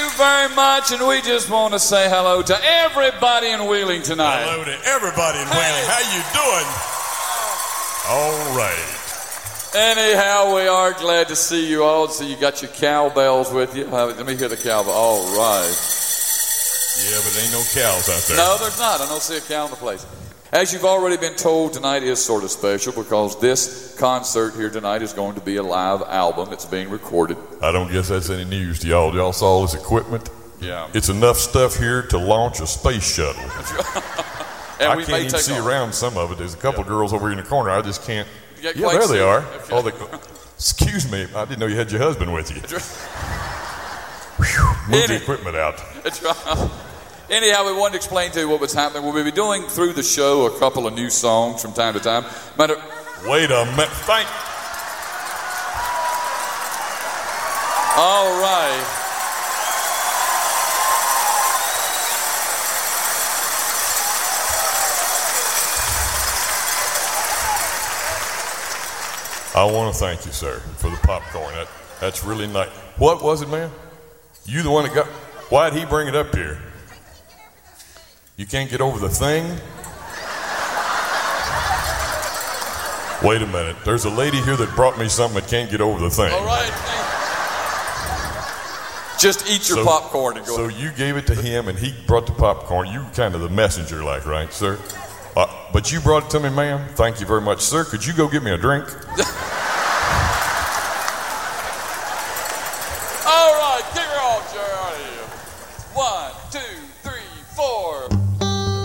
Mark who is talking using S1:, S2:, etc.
S1: you very much, and we just want to say hello to everybody in Wheeling tonight.
S2: Hello to everybody in Wheeling. How you doing? All right.
S1: Anyhow, we are glad to see you all. So you got your cowbells with you. Let me hear the cowbell. All right.
S2: Yeah, but there ain't no cows out there.
S1: No, there's not. I don't see a cow in the place. As you've already been told, tonight is sort of special because this concert here tonight is going to be a live album. It's being recorded.
S2: I don't guess that's any news to y'all. Y'all saw all this equipment?
S1: Yeah.
S2: It's enough stuff here to launch a space shuttle.
S1: And
S2: I can't even see around some of it. There's a couple girls over here in the corner. I just can't. Yeah, there they are. Okay. Excuse me. I didn't know you had your husband with you. Move the equipment out.
S1: That's right. Anyhow, we wanted to explain to you what was happening. We'll be doing through the show a couple of new songs from time to time.
S2: Wait a minute.
S1: All right.
S2: I want to thank you, sir, for the popcorn. That's really nice. What was it, man? You the one that got... Why'd he bring it up here? You can't get over the thing? Wait a minute. There's a lady here that brought me something that can't get over the thing.
S1: All right. Just eat your popcorn and go.
S2: So you gave it to him and he brought the popcorn. You were kind of the messenger, like, right, sir? But you brought it to me, ma'am. Thank you very much, sir. Could you go get me a drink?